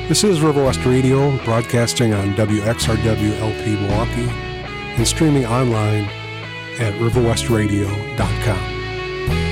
This is River West Radio, broadcasting on WXRW LP Milwaukee and streaming online at riverwestradio.com.